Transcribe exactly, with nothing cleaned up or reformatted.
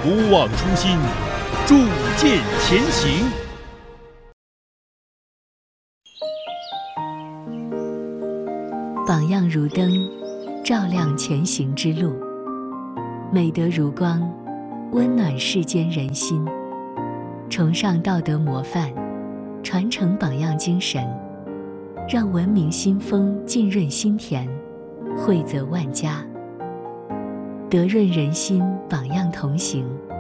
不忘初心，铸剑前行。 榜样如灯，照亮前行之路；美德如光，温暖世间人心。崇尚道德模范，传承榜样精神，让文明新风浸润心田，惠泽万家。德润人心，榜样同行。